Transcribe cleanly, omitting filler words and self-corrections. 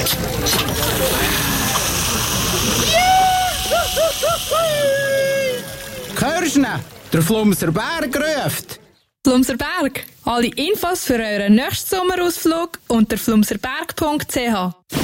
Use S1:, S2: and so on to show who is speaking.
S1: Hörst du? Der Flumser Berg ruft.
S2: Flumser Berg. Alle Infos für euren nächsten Sommerausflug unter flumserberg.ch.